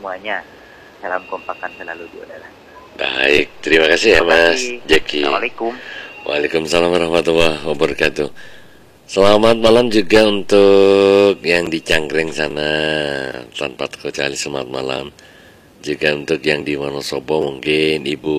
semuanya. Salam kompakan selalu di udara. Baik, terima kasih ya Mas Jeki. Assalamualaikum. Waalaikumsalam warahmatullahi wabarakatuh. Selamat malam juga untuk yang di Cangkring sana, tanpa terkecuali selamat malam. Juga untuk yang di Wonosobo mungkin Ibu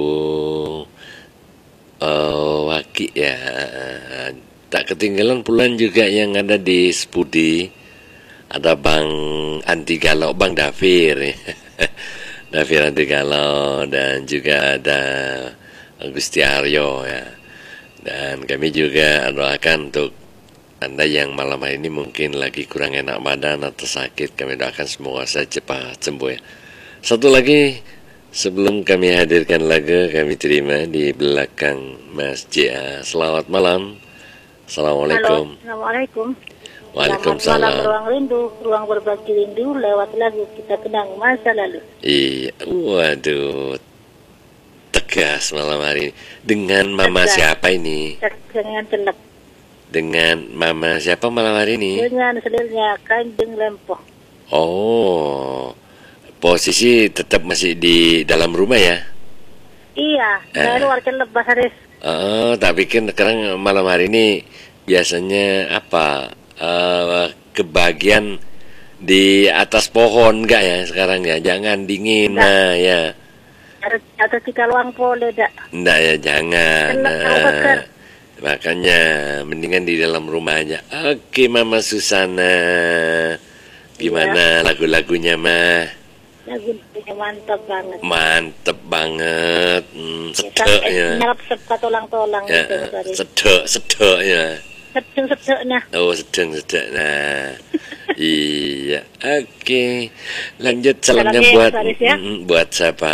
Waki ya. Tak ketinggalan puluhan juga yang ada di Spudi. Ada Bang Anti Galau, Bang Dafir ya. Dafir Anti Galau, dan juga ada Gusti Aryo ya. Dan kami juga doakan untuk Anda yang malam hari ini mungkin lagi kurang enak badan atau sakit, kami doakan semoga saya cepat sembuh ya. Satu lagi sebelum kami hadirkan lagu, kami terima di belakang Mas J.A. Selamat malam. Assalamualaikum. Halo, Assalamualaikum. Waalaikumsalam. Selamat malam, ruang rindu, ruang berbagi rindu lewat lagu kita kenang masa lalu. Iya, waduh, tegas malam hari ini. Dengan mama Tegas. siapa ini? Dengan telak, Dengan mama siapa malam hari ini? dengan selirnya Kanjeng Lempoh. Oh, posisi tetap masih di dalam rumah ya? Iya, saya luar lepas Haris. Oh, tak pikir sekarang malam hari ini biasanya apa? Kebagian di atas pohon enggak ya sekarang ya? Jangan dingin, nah ya. Atau jika luang pole dak. Enggak ya, jangan. Beker. Makanya mendingan di dalam rumah aja. Oke, Mama Susana. Gimana lagu-lagunya, mah? Lagunya mantap banget. Mantep banget. Sedek ya. Nyerap serta tolang-tolang Ya, gitu Haris. sedek ya. Sedeng-sedengnya. Oh, sedek. Nah. Iya. Oke. Lanjut salamnya Salamnya buat Haris, ya. Buat siapa?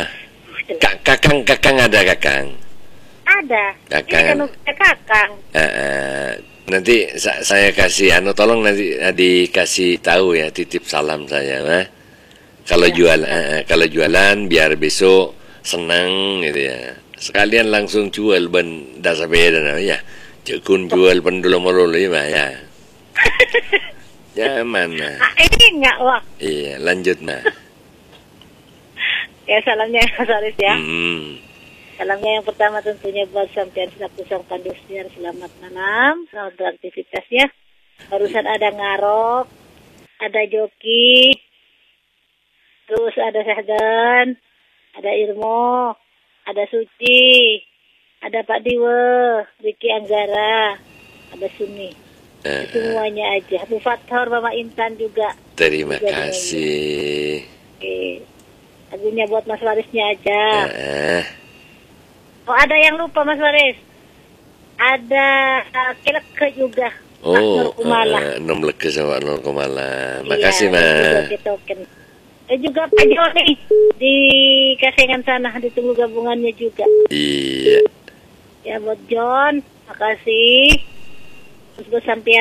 Kakang ada Kakang. Ada. Kakang. Ini kan Kakang. Nanti saya kasih tolong nanti dikasih tahu ya, titip salam saya mah. Kalau jualan biar besok senang gitu ya. Sekalian langsung jual ban dasar beda ya. Jekun jual pendulum meruli mah ya. Ya mana? Ini enggak wah. Iya, lanjut mah. Ya salamnya Mas Haris ya. Salamnya yang pertama tentunya buat sampean selaku sang pandisiar, selamat malam, selamat beraktivitas ya. Barusan ada Ngarok, ada Joki, terus ada Sahdan, ada Irmo, ada Suci, ada Pak Diwe, Riki Anggara, ada Sumi. Semuanya aja. Bu Fathor, Mama Intan juga. Terima juga kasih. Oke. Lagunya buat Mas Warisnya aja. Oh, ada yang lupa Mas Waris. Ada Keleke juga. Oh, Nom Leke sama Nur Kumala. Makasih, Mas. Juga Pak Joni di Kasengan sana, ditunggu gabungannya juga. Iya. Ya buat John, makasih. Terus sampai